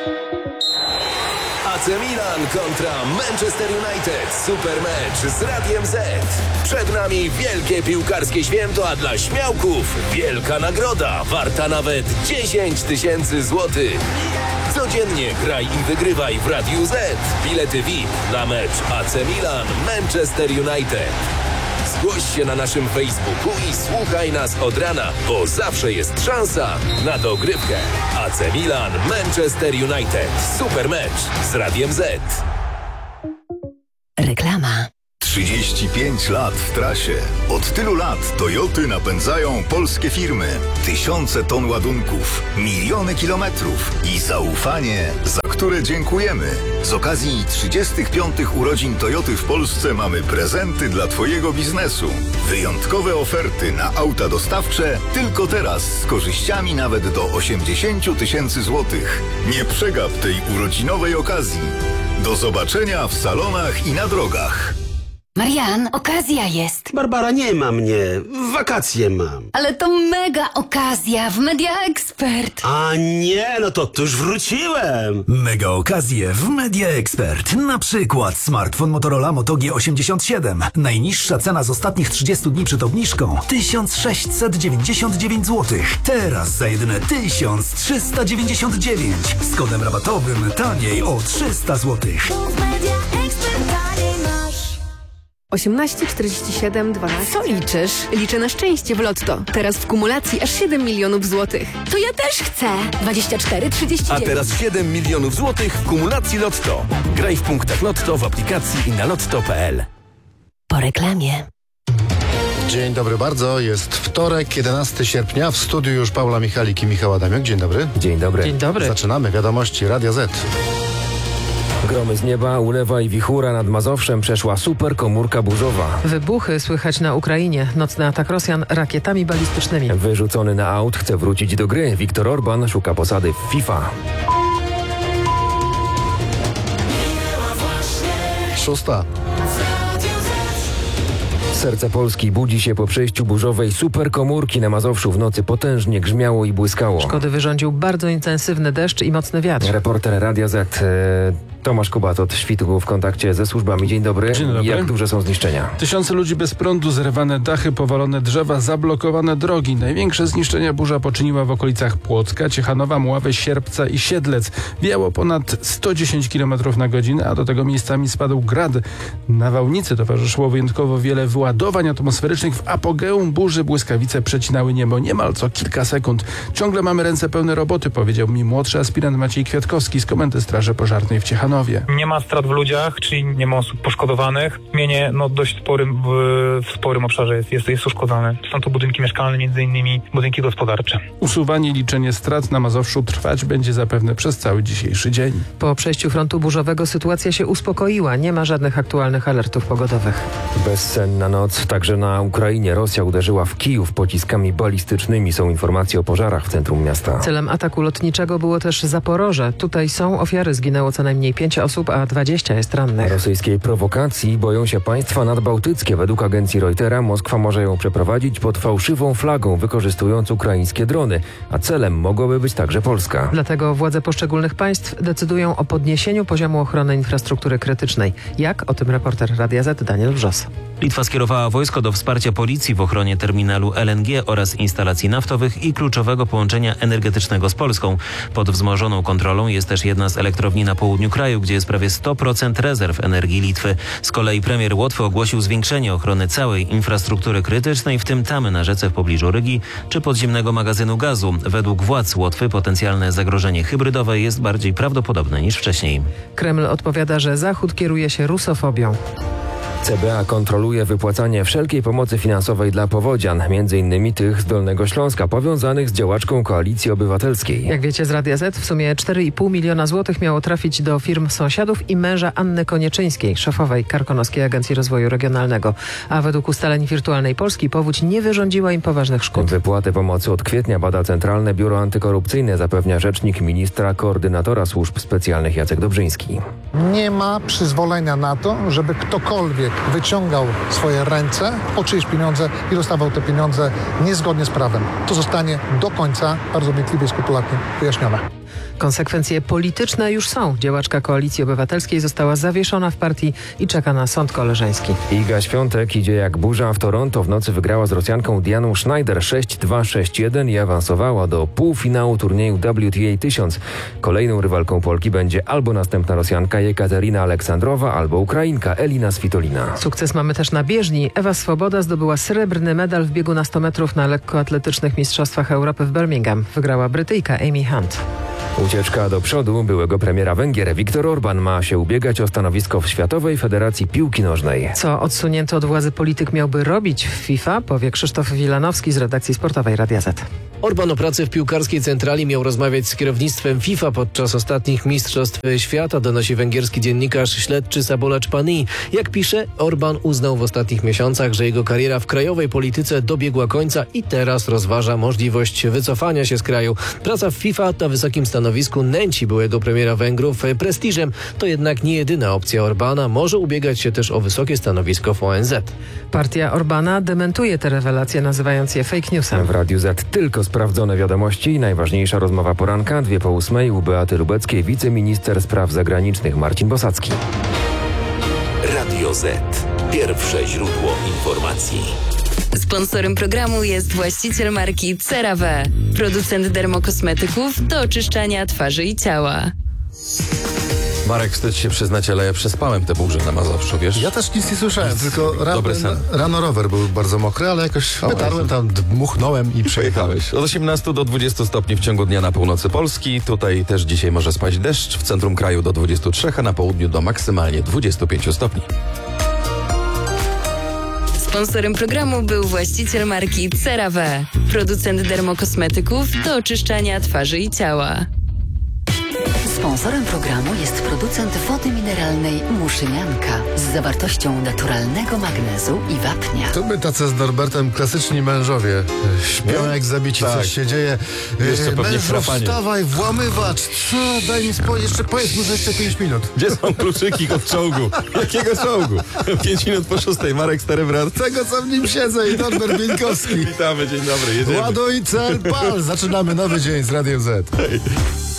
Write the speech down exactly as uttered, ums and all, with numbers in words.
A C Milan kontra Manchester United. Super mecz z Radiem Z. Przed nami wielkie piłkarskie święto, a dla śmiałków wielka nagroda warta nawet dziesięć tysięcy złotych. Codziennie graj i wygrywaj w Radiu Z. Bilety V I P na mecz A C Milan Manchester United. Zgłoś się na naszym Facebooku i słuchaj nas od rana, bo zawsze jest szansa na dogrywkę. A C Milan Manchester United. Super mecz z Radiem Z. Reklama. trzydzieści pięć lat w trasie. Od tylu lat Toyoty napędzają polskie firmy. Tysiące ton ładunków, miliony kilometrów i zaufanie, za które dziękujemy. Z okazji trzydziestych piątych urodzin Toyoty w Polsce mamy prezenty dla Twojego biznesu. Wyjątkowe oferty na auta dostawcze tylko teraz z korzyściami nawet do osiemdziesiąt tysięcy złotych. Nie przegap tej urodzinowej okazji. Do zobaczenia w salonach i na drogach. Marian, okazja jest. Barbara, nie ma mnie. Wakacje mam. Ale to mega okazja w Media Expert. A nie, no to, to już wróciłem. Mega okazje w Media Expert. Na przykład smartfon Motorola Moto G osiemdziesiąt siedem. Najniższa cena z ostatnich trzydziestu dni przed obniżką tysiąc sześćset dziewięćdziesiąt dziewięć złotych. Teraz za jedyne tysiąc trzysta dziewięćdziesiąt dziewięć. Z kodem rabatowym taniej o trzysta złotych. osiemnaście czterdzieści siedem dwanaście. Co liczysz? Liczę na szczęście w Lotto. Teraz w kumulacji aż siedem milionów złotych. To ja też chcę. dwadzieścia cztery trzydzieści dziewięć. A teraz siedem milionów złotych w kumulacji Lotto. Graj w punktach Lotto, w aplikacji i na lotto kropka p l. Po reklamie. Dzień dobry bardzo. Jest wtorek, jedenastego sierpnia. W studiu już Paula Michalik i Michał Adamiak. Dzień dobry. Dzień dobry. Dzień dobry. Zaczynamy wiadomości Radia Z. Gromy z nieba, ulewa i wichura nad Mazowszem przeszła superkomórka burzowa. Wybuchy słychać na Ukrainie. Nocny atak Rosjan rakietami balistycznymi. Wyrzucony na aut chce wrócić do gry. Viktor Orban szuka posady w FIFA. Szósta. Serce Polski budzi się po przejściu burzowej superkomórki na Mazowszu. W nocy potężnie grzmiało i błyskało. Szkody wyrządził bardzo intensywny deszcz i mocny wiatr. Reporter Radia Z e, Tomasz Kubat od Świtu w kontakcie ze służbami. Dzień dobry. Dzień dobry. Jak duże są zniszczenia? Tysiące ludzi bez prądu, zrywane dachy, powalone drzewa, zablokowane drogi. Największe zniszczenia burza poczyniła w okolicach Płocka, Ciechanowa, Mławy, Sierpca i Siedlec. Wiało ponad sto dziesięć kilometrów na godzinę, a do tego miejscami spadł grad. Nawałnicy towarzyszyło wyjątkowo wiele wyładowań atmosferycznych. W apogeum burzy błyskawice przecinały niebo niemal co kilka sekund. Ciągle mamy ręce pełne roboty, powiedział mi młodszy aspirant Maciej Kwiatkowski z Komendy Straży Pożarnej w Ciechanowie. Nie ma strat w ludziach, czyli nie ma osób poszkodowanych. Mienie no, dość sporym, w, w sporym obszarze jest, jest, jest uszkodzone. Są to budynki mieszkalne, między innymi budynki gospodarcze. Usuwanie i liczenie strat na Mazowszu trwać będzie zapewne przez cały dzisiejszy dzień. Po przejściu frontu burzowego sytuacja się uspokoiła. Nie ma żadnych aktualnych alertów pogodowych. Bezsenna noc także na Ukrainie. Rosja uderzyła w Kijów pociskami balistycznymi. Są informacje o pożarach w centrum miasta. Celem ataku lotniczego było też Zaporoże. Tutaj są ofiary. Zginęło co najmniej pięć osób, a dwadzieścia jest rannych. Rosyjskiej prowokacji boją się państwa nadbałtyckie. Według agencji Reutera Moskwa może ją przeprowadzić pod fałszywą flagą, wykorzystując ukraińskie drony, a celem mogłaby być także Polska. Dlatego władze poszczególnych państw decydują o podniesieniu poziomu ochrony infrastruktury krytycznej. Jak? O tym reporter Radia Z Daniel Wrzos. Litwa skierowała wojsko do wsparcia policji w ochronie terminalu L N G oraz instalacji naftowych i kluczowego połączenia energetycznego z Polską. Pod wzmożoną kontrolą jest też jedna z elektrowni na południu kraju, gdzie jest prawie sto procent rezerw energii Litwy. Z kolei premier Łotwy ogłosił zwiększenie ochrony całej infrastruktury krytycznej, w tym tamy na rzece w pobliżu Rygi czy podziemnego magazynu gazu. Według władz Łotwy potencjalne zagrożenie hybrydowe jest bardziej prawdopodobne niż wcześniej. Kreml odpowiada, że Zachód kieruje się rusofobią. C B A kontroluje wypłacanie wszelkiej pomocy finansowej dla powodzian, między innymi tych z Dolnego Śląska, powiązanych z działaczką Koalicji Obywatelskiej. Jak wiecie z Radia Z, w sumie cztery i pół miliona złotych miało trafić do firm sąsiadów i męża Anny Konieczyńskiej, szefowej Karkonoskiej Agencji Rozwoju Regionalnego. A według ustaleń Wirtualnej Polski powódź nie wyrządziła im poważnych szkód. Wypłatę pomocy od kwietnia bada Centralne Biuro Antykorupcyjne, zapewnia rzecznik ministra koordynatora służb specjalnych Jacek Dobrzyński. Nie ma przyzwolenia na to, żeby ktokolwiek wyciągał swoje ręce po czyjeś pieniądze i dostawał te pieniądze niezgodnie z prawem. To zostanie do końca bardzo wnikliwie i skrupulatnie wyjaśnione. Konsekwencje polityczne już są. Działaczka Koalicji Obywatelskiej została zawieszona w partii i czeka na sąd koleżeński. Iga Świątek idzie jak burza. W Toronto w nocy wygrała z Rosjanką Dianą Schneider sześć dwa sześć jeden i awansowała do półfinału turnieju W T A tysiąc. Kolejną rywalką Polki będzie albo następna Rosjanka Jekaterina Aleksandrowa, albo Ukrainka Elina Svitolina. Sukces mamy też na bieżni. Ewa Swoboda zdobyła srebrny medal w biegu na sto metrów na lekkoatletycznych Mistrzostwach Europy w Birmingham. Wygrała Brytyjka Amy Hunt. Ucieczka do przodu byłego premiera Węgier Viktor Orban ma się ubiegać o stanowisko w Światowej Federacji Piłki Nożnej. Co odsunięty od władzy polityk miałby robić w FIFA, powie Krzysztof Wilanowski z redakcji sportowej Radia Z. Orban o pracy w piłkarskiej centrali miał rozmawiać z kierownictwem FIFA podczas ostatnich Mistrzostw Świata, donosi węgierski dziennikarz śledczy Szabolcs Pani. Jak pisze, Orban uznał w ostatnich miesiącach, że jego kariera w krajowej polityce dobiegła końca i teraz rozważa możliwość wycofania się z kraju. Praca w FIFA na wysokim stanowisku nęci byłego premiera Węgrów prestiżem. To jednak nie jedyna opcja Orbana. Może ubiegać się też o wysokie stanowisko w O N Z. Partia Orbana dementuje te rewelacje, nazywając je fake newsem. W Radiu Z tylko sprawdzone wiadomości. Najważniejsza rozmowa poranka, dwie po ósmej u Beaty Lubeckiej, wiceminister spraw zagranicznych Marcin Bosacki. Radio Z. Pierwsze źródło informacji. Sponsorem programu jest właściciel marki CeraVe, producent dermokosmetyków do oczyszczania twarzy i ciała. Marek, wstyd się przyznać, ale ja przespałem te burze na Mazowszu, wiesz? Ja też nic nie słyszałem, tylko Dobry rano, sen. rano rower był bardzo mokry, ale jakoś wytarłem tam, dmuchnąłem i przejechałem. Przejechałeś. Od osiemnastu do dwudziestu stopni w ciągu dnia na północy Polski. Tutaj też dzisiaj może spaść deszcz. W centrum kraju do dwudziestu trzech, a na południu do maksymalnie dwudziestu pięciu stopni. Sponsorem programu był właściciel marki CeraVe, producent dermokosmetyków do oczyszczania twarzy i ciała. Sponsorem programu jest producent wody mineralnej Muszynianka z zawartością naturalnego magnezu i wapnia. To by tacy z Norbertem klasyczni mężowie. Śpią jak zabici, Tak. coś się dzieje. Jeszcze pewnie Mężu, chrapanie. wstawaj, włamywacz. Co? Daj mi spokój, jeszcze powiedz mu, że jeszcze pięć minut. Gdzie są kluczyki od czołgu? Jakiego czołgu? Pięć minut po szóstej. Marek, stary brat. Tego, co w nim siedzę i Norbert Bieńkowski. Witamy, dzień dobry, jedziemy. Ładuj, cel, pal. Zaczynamy nowy dzień z Radiem Z. Hej.